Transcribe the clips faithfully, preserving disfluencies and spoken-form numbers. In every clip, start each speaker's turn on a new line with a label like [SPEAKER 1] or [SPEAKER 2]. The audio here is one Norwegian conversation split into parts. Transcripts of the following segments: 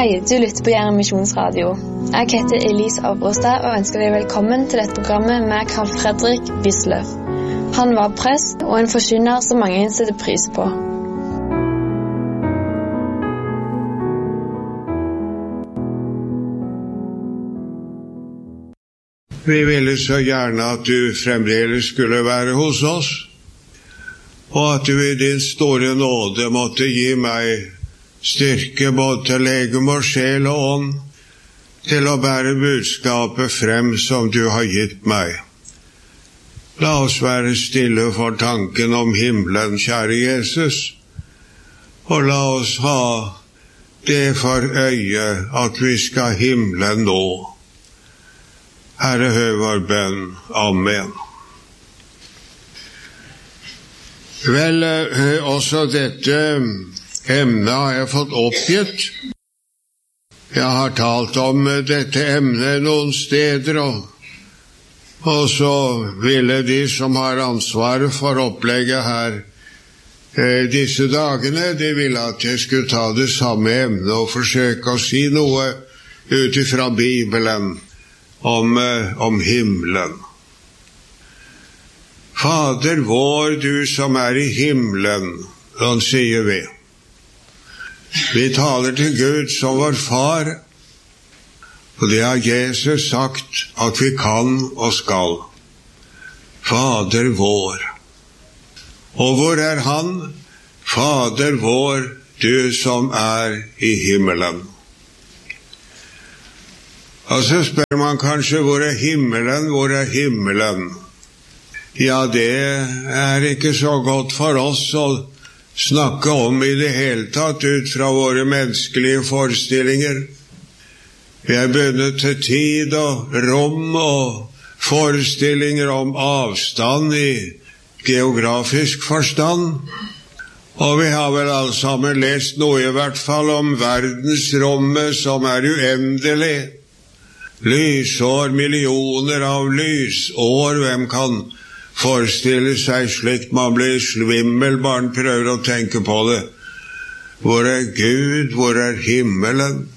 [SPEAKER 1] Hei, du lytter på Jæren Misjonsradio. Jeg heter Elise Abrostad og ønsker deg velkommen til dette programmet med Karl Fredrik Wisløff. Han var prest og en forkynner som mange setter pris på.
[SPEAKER 2] Vi ville så gjerne at du fremdeles skulle være hos oss, og at du i din store nåde måtte gi meg styrke både til legeme og sjel og ånd, til å bære budskapet frem som du har gitt meg. La oss være stille for tanken om himmelen, kjære Jesus, og la oss ha det for øye at vi skal himmelen nå. Herre, hør vår bønn. Amen. Vel, også dette emnet har jeg fått oppgitt. Jeg har talt om dette emnet noen steder, og, og så ville de som har ansvaret for opplegget her eh, disse dagene, de ville at jeg skulle ta det samme emnet og forsøke å si noe ut ifra Bibelen om, eh, om himmelen. Fader vår, du som er i himmelen, sånn sier vi. Vi taler til Gud som vår far, og det har Jesus sagt at vi kan og skal. Fader vår. Og hvor er han? Fader vår, du som er i himmelen. Og så spør man kanskje, hvor er himmelen, hvor er himmelen? Ja, det er ikke så godt for oss å snakke om i det hele tatt ut fra våre menneskelige forestillinger. Vi er bundet til tid og rom og forestillinger om avstand i geografisk forstand. Og vi har vel alle sammen lest noe i hvert fall om verdensrommet som er uendelig. Lysår, millioner av lysår, hvem kan forestille seg slikt? Man blir svimmel bare man prøver å tenke på det. Hvor er Gud? Hvor er himmelen?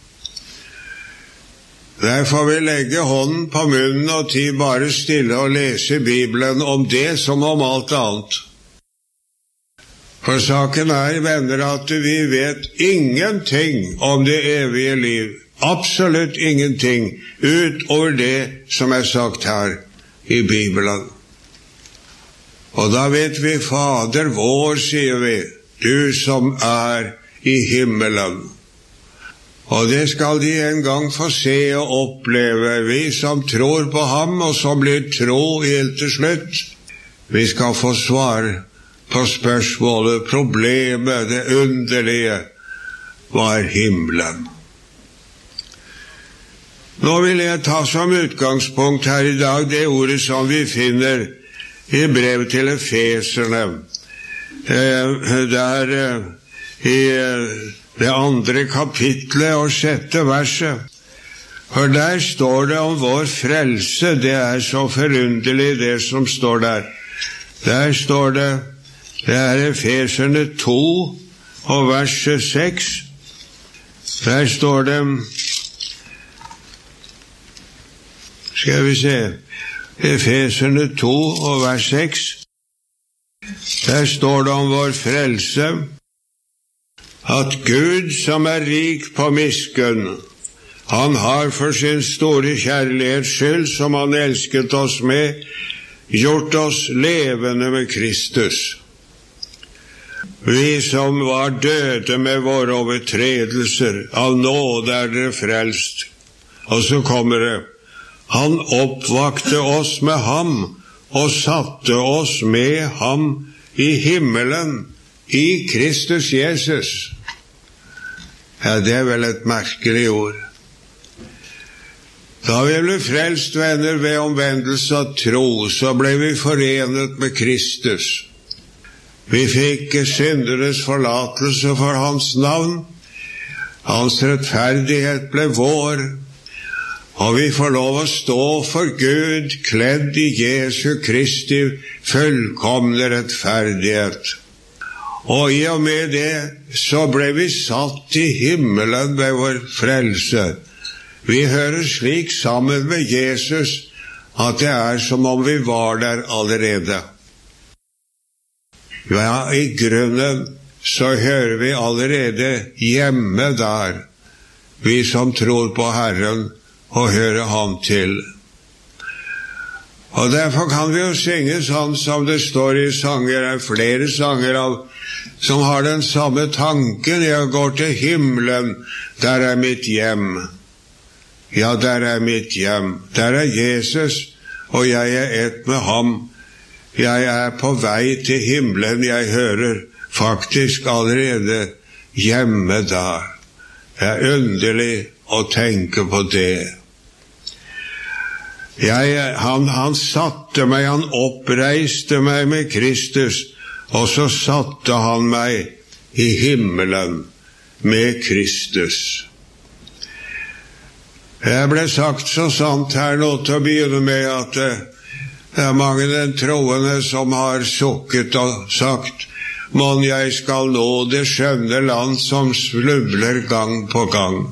[SPEAKER 2] Der får vi legge hånden på munnen og ti bare stille og lese Bibelen om det som om alt annet. For saken er, venner, at vi vet ingenting om det evige liv. Absolutt ingenting utover det som er sagt her i Bibelen. Og da vet vi, Fader vår, sier vi, du som er i himmelen. Og det skal de en gang få se og oppleve, vi som tror på ham, og som blir tro helt til slutt. Vi skal få svar på spørsmålet, problemet, det underlige, hva er himmelen? Nå vil jeg ta som utgangspunkt her i dag det ordet som vi finner i brev til Efeserne, der i det andre kapitlet og sjette verset. For der står det om vår frelse. Det er så forunderlig det som står der. Der står det, det er Efeserne to og verset seks. Der står det, skal vi se, Efeserne to og vers seks. Der står det om vår frelse, at Gud som er rik på miskunn, han har for sin store kjærlighets skyld, som han elsket oss med, gjort oss levende med Kristus. Vi som var døde med våre overtredelser, av nåde er dere frelst. Og så kommer det, han oppvakte oss med ham og satte oss med ham i himmelen, i Kristus Jesus. Ja, det er vel et merkelig ord. Da vi ble frelst, venner, ved omvendelse av tro, så ble vi forenet med Kristus. Vi fikk synderes forlatelse for hans navn. Hans rettferdighet ble vår. Og vi får lov å stå for Gud, kledd i Jesu Kristi fullkomne rettferdighet. Og i og med det så ble vi satt i himmelen ved vår frelse. Vi hører slik sammen med Jesus at det er som om vi var der allerede. Ja, i grunnen så hører vi allerede hjemme der, vi som tror på Herren og hører ham til. Og derfor kan vi jo synge sånn som det står i sanger, er flere sanger av, som har den samme tanken. Jeg går til himmelen, der er mitt hjem. Ja, der er mitt hjem. Der er Jesus, og jeg er ett med ham. Jeg er på vei til himmelen, jeg hører faktisk allerede hjemme der. Det er underlig å tenke på det. Jeg, han, han satte meg, han oppreiste meg med Kristus, og så satte han meg i himmelen med Kristus. Jeg ble sagt så sant her nå til å begynne med at det er mange den troende som har sukket og sagt, «Mon jeg skal nå det skjønne land som slubler gang på gang».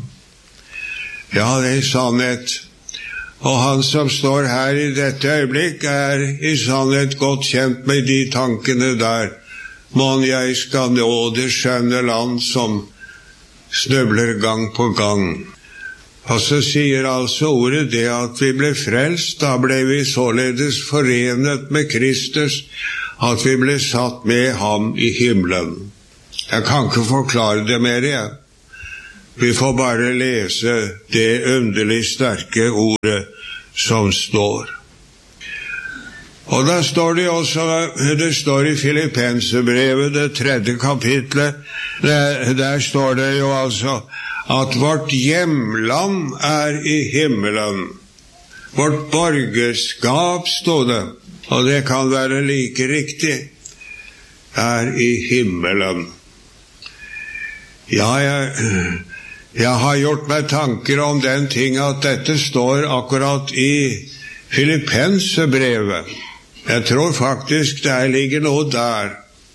[SPEAKER 2] Ja, det er sannhet. Og han som står her i dette øyeblikk er i sannhet godt kjent med de tankene der. «Mon jeg skal nå det skjønne land som snubler gang på gang». Og så sier altså ordet det at vi ble frelst, da ble vi således forenet med Kristus, at vi ble satt med ham i himmelen. Jeg kan ikke forklare det mer, jeg. Vi får bare lese det underlig sterke ordet som står. Og da står det også, det står i Filippenserbrevet, det tredje kapitlet, der, der står det jo altså at vårt hjemland er i himmelen. Vårt borgerskap, stod det, og det kan være like riktig, er i himmelen. Ja, jeg... Jeg har gjort meg tanker om den ting at dette står akkurat i Filippenserbrevet. Jeg tror faktisk det ligger noe der.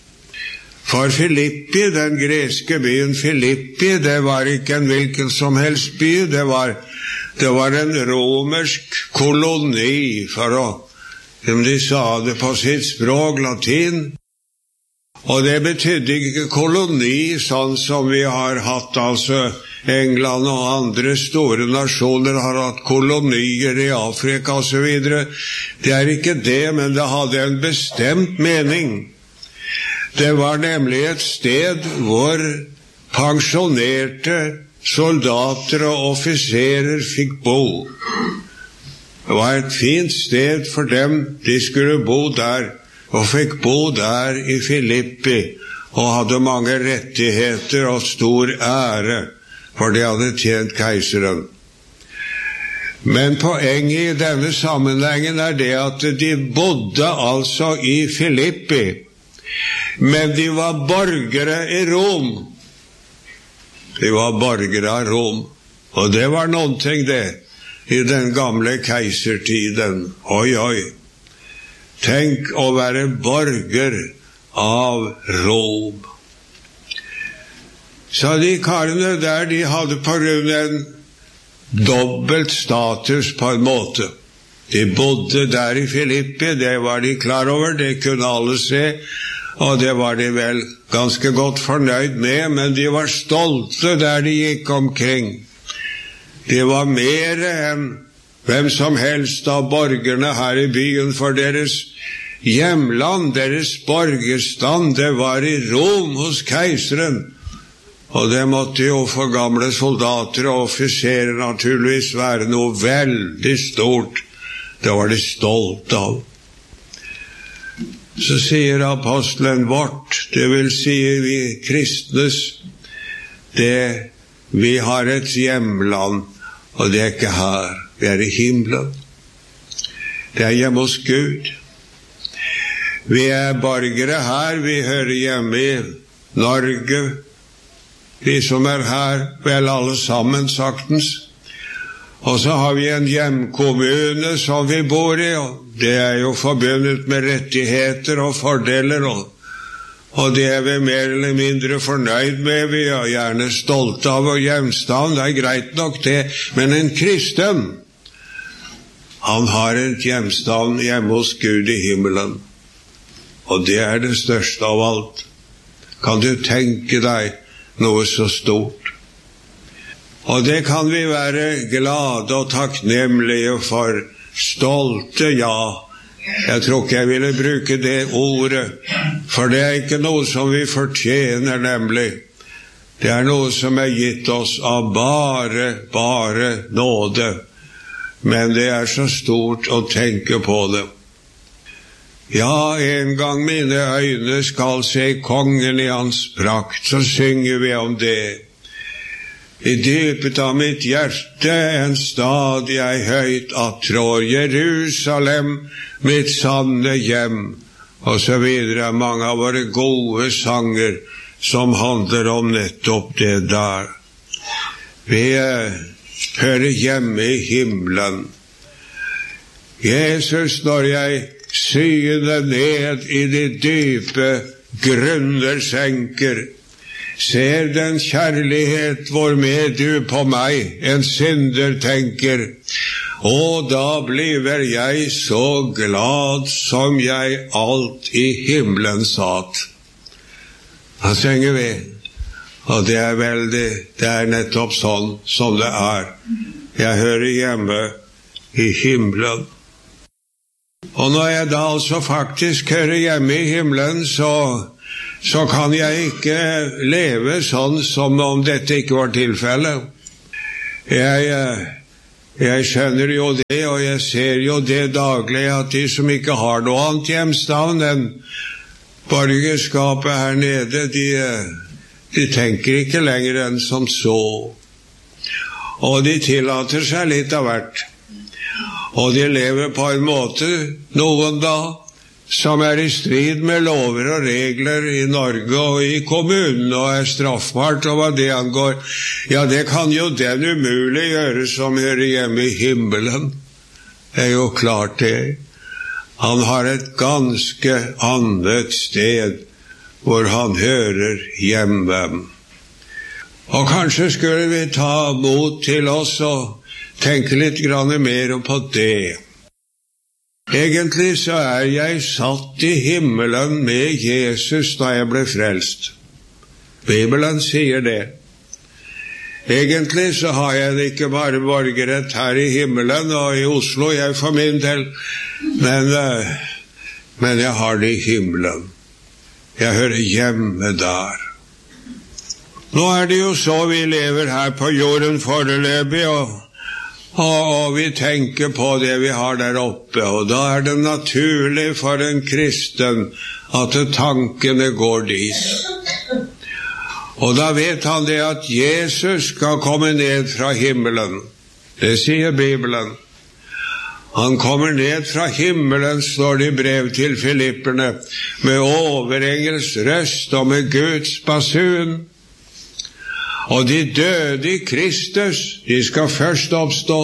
[SPEAKER 2] For Filippi, den greske byen Filippi, det var ikke en hvilken som helst by, det var, det var en romersk koloni, for å, som de sa det på sitt språk, latin. Og det betydde ikke koloni, sånn som vi har hatt, altså England og andre store nasjoner har hatt kolonier i Afrika og så videre. Det er ikke det, men det hadde en bestemt mening. Det var nemlig et sted hvor pensjonerte soldater og offiserer fikk bo. Det var et fint sted for dem, de skulle bo der, og fikk bo der i Filippi, og hadde mange rettigheter og stor ære, for de hadde tjent keiseren. Men poenget i denne sammenhengen er det at de bodde altså i Filippi, men de var borgere i Rom. De var borgere av Rom, og det var noen ting det, i den gamle keisertiden. Oi, oi. Tenk å være borger av Rom. Så de karene der, de hadde på grunn av en dobbelt status på en måte. De bodde der i Filippi, det var de klar over, det kunne alle se, og det var de vel ganske godt fornøyd med, men de var stolte der de gikk omkring. De var mer enn hvem som helst av borgerne her i byen, for deres hjemland, deres borgerstand, det var i Rom hos keiseren. Og det måtte jo for gamle soldater og offiserer naturligvis være noe veldig stort. Det var de stolt av. Så sier apostelen vårt, det vil si vi kristnes, det, vi har et hjemland, og det er ikke her, vi er i himmelen. Det er hjemme hos Gud. Vi er borgere her, vi hører hjemme i Norge, vi som er her, vel alle sammen saktens. Og så har vi en hjemkommune som vi bor i, og det er jo forbundet med rettigheter og fordeler, og, Og det er vi mer eller mindre fornøyd med. Vi er gjerne stolte av vår hjemstavn, det er greit nok det. Men en kristen, han har en hjemstavn hjemme hos Gud i himmelen. Og det er det største av alt. Kan du tenke deg noe så stort? Og det kan vi være glade og takknemlige for, stolte, ja. Jeg tror ikke jeg ville bruke det ordet, for det er ikke noe som vi fortjener nemlig. Det er noe som er gitt oss av bare, bare nåde. Men det er så stort å tenke på det. Ja, en gang mine øyne skal se kongen i hans prakt, så synger vi om det. I dypet av mitt hjerte en stad jeg høyt attrår, Jerusalem, mitt sanne hjem, og så videre. Mange av våre gode sanger som handler om nettopp det der. Vi hører hjemme i himmelen. Jesus, når jeg syner ned i de dype grunner senker, ser den kjærlighet hvormed du på meg, en synder, tenker, og da bliver jeg så glad som jeg alt i himmelen satt. Han synger vi, og det er veldig, det er nettopp sånn som det er. Jeg hører hjemme i himmelen. Og når jeg da altså faktisk hører hjemme i himmelen, så så kan jeg ikke leve sånn som om dette ikke var tilfellet. Jeg, jeg skjønner jo det, og jeg ser jo det daglig, at de som ikke har noe annet hjemstavn enn borgerskapet her nede, de, de tenker ikke lenger enn som så. Og de tillater seg litt av hvert. Og de lever på en måte, noen da, som er i strid med lover og regler i Norge og i kommunen, og er straffbart, og hva det angår. Ja, det kan jo den umulig gjøre som hører hjemme i himmelen. Det er jo klart det. Han har et ganske annet sted hvor han hører hjemme. Og kanskje skulle vi ta mot til oss og tenke litt grann mer på det. Egentlig så er jeg satt i himmelen med Jesus da jeg ble frelst. Bibelen sier det. Egentlig så har jeg det ikke bare borgerrett her i himmelen og i Oslo, jeg for min del, men, men jeg har det i himmelen. Jeg hører hjemme der. Nå er det jo så vi lever her på jorden foreløpig, og Og vi tenker på det vi har der oppe, og da er det naturlig for en kristen at tankene går dit. Og da vet han det at Jesus skal komme ned fra himmelen. Det sier Bibelen. Han kommer ned fra himmelen, står det i brev til Filipperne, med overengels røst og med Guds basun. Og de døde i Kristus, de skal først oppstå.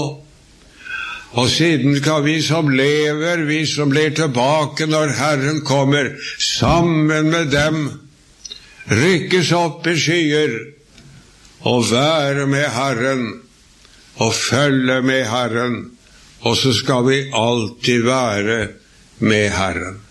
[SPEAKER 2] Og siden skal vi som lever, vi som blir tilbake når Herren kommer, sammen med dem, rykkes opp i skyer, og være med Herren, og følge med Herren, og så skal vi alltid være med Herren.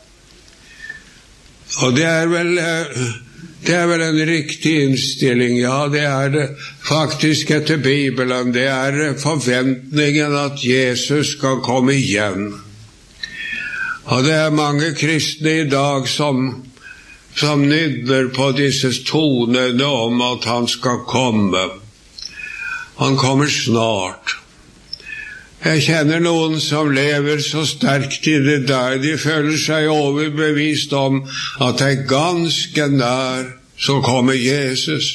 [SPEAKER 2] Og det er vel... Det er vel en riktig innstilling, ja, det er det faktisk etter Bibelen. Det er forventningen at Jesus skal komme igjen. Og det er mange kristne i dag som, som nynner på disse tonene om at han skal komme. Han kommer snart. Jeg kjenner noen som lever så sterkt i det der, de føler seg overbevist om at det er ganske nær, så kommer Jesus.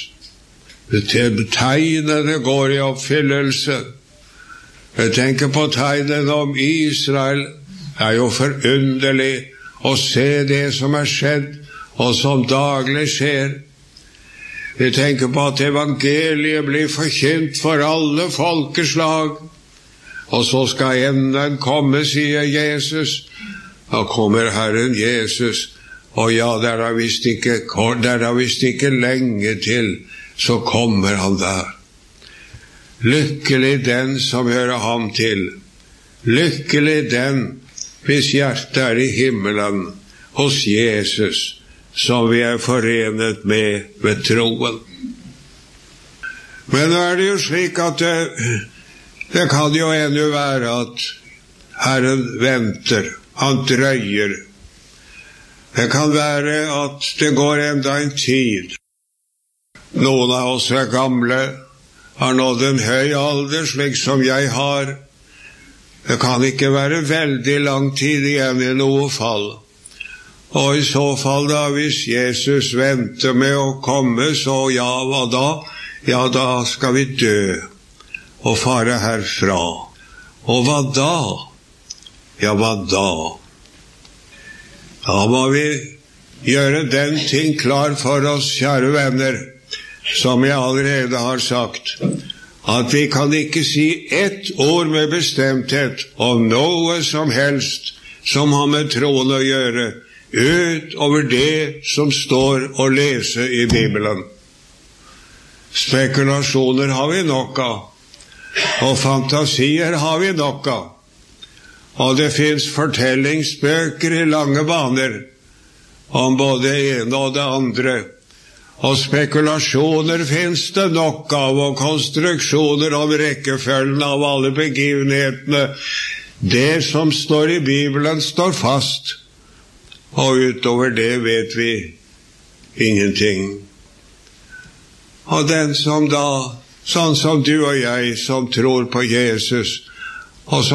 [SPEAKER 2] Tegnene går i oppfyllelse. Jeg tenker på tegnene om Israel. Det er jo forunderlig å se det som er skjedd, og som daglig skjer. Vi tenker på at evangeliet blir forkynt for alle folkeslag, og så skal enden komme, sier Jesus. Da kommer Herren Jesus, Og ja, der er visst ikke, der er visst ikke lenge til, så kommer han der. Lykkelig den som hører ham til. Lykkelig den hvis hjertet er i himmelen hos Jesus, som vi er forenet med ved troen. Men nå er det jo slik at det, det kan jo ennå være at Herren venter, han drøyer. Det kan være at det går enda en tid. Noen av oss er gamle, har nådd en høy alder, slik som jeg har. Det kan ikke være veldig lang tid igjen i noe fall. Og i så fall da, hvis Jesus venter med å komme, så ja, hva da? Ja, da skal vi dø og fare herfra. Og hva da? Ja, hva da? Da må vi gjøre den ting klar for oss, kjære venner, som jeg allerede har sagt, at vi kan ikke si ett ord med bestemthet om noe som helst som har med troen å gjøre, utover det som står å lese i Bibelen. Spekulasjoner har vi nok av, og fantasier har vi nok av, og det finnes fortellingsbøker i lange baner om både det ene og det andre, og spekulasjoner finnes det nok av, og konstruksjoner om rekkefølgen av alle begivenhetene. Det som står i Bibelen står fast, og utover det vet vi ingenting. Og den som da, sånn som du og jeg, som tror på Jesus, og som